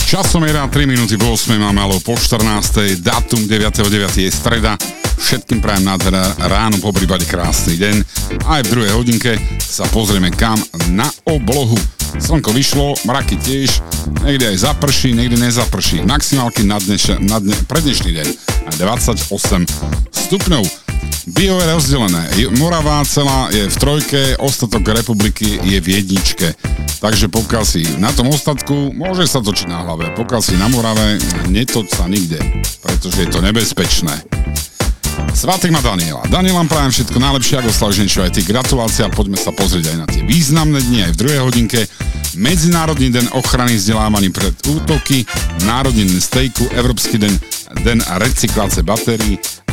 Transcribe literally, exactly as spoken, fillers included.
Časom je rád tri minúty po ôsmej, máme ale po štrnástej, datum deviateho deviateho je streda. Všetkým prajem nádherné ráno, po prípade krásny deň. Aj v druhej hodinke sa pozrieme kam na oblohu. Slnko vyšlo, mraky tiež, niekde aj zaprší, niekde nezaprší. Maximálky na, dneš, na dne, prednešný deň dvadsaťosem stupňov. Bio je rozdelené. Morava celá je v trojke, ostatok republiky je v jedničke. Takže pokiaľ si na tom ostatku, môže sa točiť na hlave. Pokiaľ si na Morave, netoč sa nikde, pretože je to nebezpečné. Svátek má Daniela. Daniela prajem všetko najlepšie, ako slavíš niečo aj ty. Gratulácia, poďme sa pozrieť aj na tie významné dni, aj v druhej hodinke. Medzinárodný deň ochrany vzdelávaní pred útoky, Národný deň stejku, Európsky deň, deň recyklácie batérií